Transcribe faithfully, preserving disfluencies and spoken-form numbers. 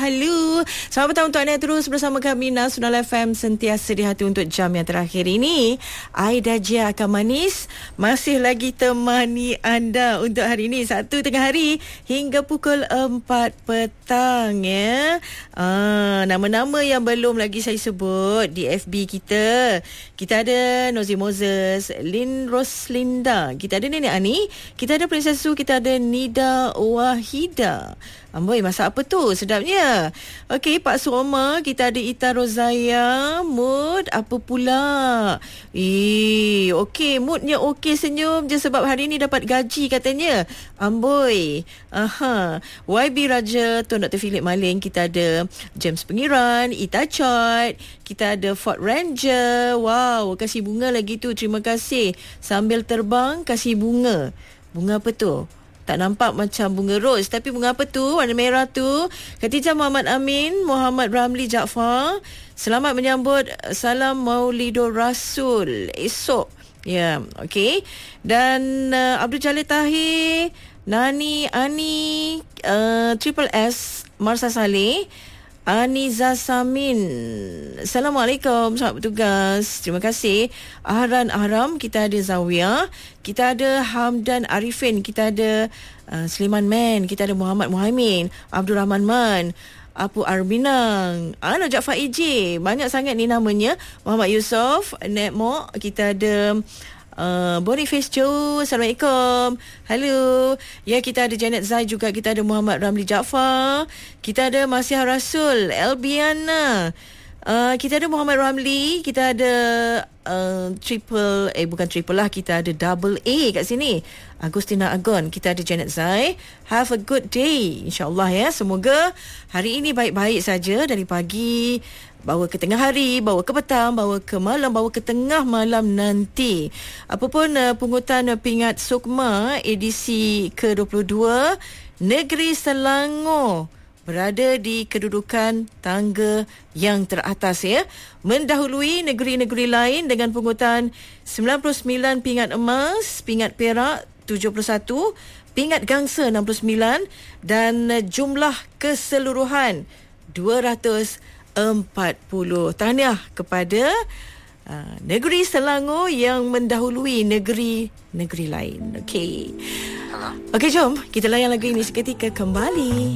halo. Selamat petang untuk anda terus bersama kami Nasional F M, sentiasa di hati untuk jam yang terakhir ini. Aida Jia akan manis masih lagi temani anda untuk hari ini, satu tengah hari hingga pukul empat petang ya. Ah, nama-nama yang belum lagi saya sebut di F B kita. Kita ada Nozi Moses, Lin Roslinda, kita ada Nenek Ani, kita ada Princess Su, kita ada Nida Wahida. Amboi, masak apa tu? Sedapnya. Okey, Pak Suoma, kita ada Ita Rozaya. Mood apa pula? Eh, okey, moodnya okey, senyum je sebab hari ni dapat gaji katanya. Amboi. Aha. Y B Raja, Tuan Doktor Philip Maling, kita ada James Pengiran, Ita Chot, kita ada Ford Ranger. Wow, kasih bunga lagi tu. Terima kasih. Sambil terbang kasih bunga. Bunga apa tu? Tak nampak macam bunga ros, tapi bunga apa tu? Warna merah tu. Khatijah Muhammad Amin, Muhammad Ramli Jaafar. Selamat menyambut salam Maulidur Rasul esok. Ya, yeah, okey. Dan uh, Abdul Jalil Tahir, Nani, Ani, uh, Triple S, Marsa Saleh, Aniza Samin. Assalamualaikum, selamat bertugas. Terima kasih. Ahran Ahram, kita ada Zawiyah, kita ada Hamdan Arifin, kita ada uh, Sliman Man, kita ada Muhammad Muhaimin, Abdul Rahman Man, Apu Arbinang, Ano Jaafar E J. Banyak sangat ni namanya. Muhammad Yusof, Netmo, kita ada Uh, Boniface Joe, Assalamualaikum. Halo. Ya, kita ada Janet Zai juga, kita ada Muhammad Ramli Jaafar, kita ada Masih Rasul, Elbiana, uh, kita ada Muhammad Ramli, kita ada uh, triple eh bukan triple lah, kita ada double A kat sini, Agustina Agon, kita ada Janet Zai. Have a good day, insyaAllah ya. Semoga hari ini baik-baik saja, dari pagi bawa ke tengah hari, bawa ke petang, bawa ke malam, bawa ke tengah malam nanti. Apapun uh, pungutan uh, pingat Sukma edisi ke dua puluh dua, negeri Selangor berada di kedudukan tangga yang teratas ya, mendahului negeri-negeri lain dengan pungutan sembilan puluh sembilan pingat emas, pingat perak tujuh puluh satu, pingat gangsa enam puluh sembilan, dan uh, jumlah keseluruhan dua ratus empat puluh. Tahniah kepada uh, negeri Selangor yang mendahului negeri-negeri lain. Okey. Okey, jom kita layan lagu ini seketika kembali.